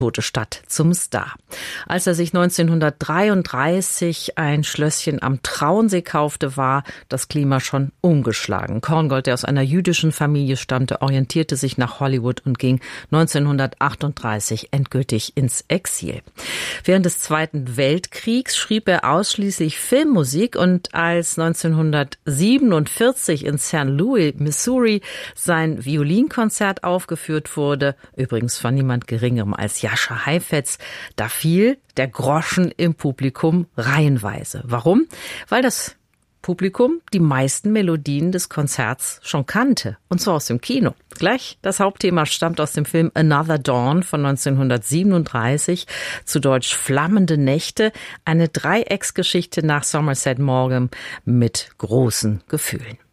Tote Stadt zum Star. Als er sich 1933 ein Schlösschen am Traunsee kaufte, war das Klima schon umgeschlagen. Korngold, der aus einer jüdischen Familie stammte, orientierte sich nach Hollywood und ging 1938 endgültig ins Exil. Während des Zweiten Weltkriegs schrieb er ausschließlich Filmmusik und als 1947 in St. Louis, Missouri, sein Violinkonzert aufgeführt wurde, übrigens von niemand Geringerem als Jascha Heifetz, da fiel der Groschen im Publikum reihenweise. Warum? Weil das Publikum die meisten Melodien des Konzerts schon kannte, und zwar aus dem Kino. Gleich das Hauptthema stammt aus dem Film Another Dawn von 1937, zu Deutsch Flammende Nächte, eine Dreiecksgeschichte nach Somerset Maugham mit großen Gefühlen.